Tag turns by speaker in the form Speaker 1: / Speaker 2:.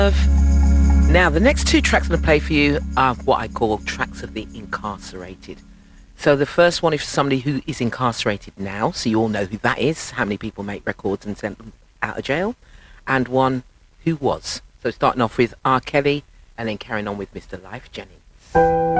Speaker 1: Now, the next two tracks I'm going to play for you are what I call tracks of the incarcerated. So the first one is for somebody who is incarcerated now, so you all know who that is, how many people make records and send them out of jail, and one who was. So starting off with R. Kelly and then carrying on with Mr. Life Jennings.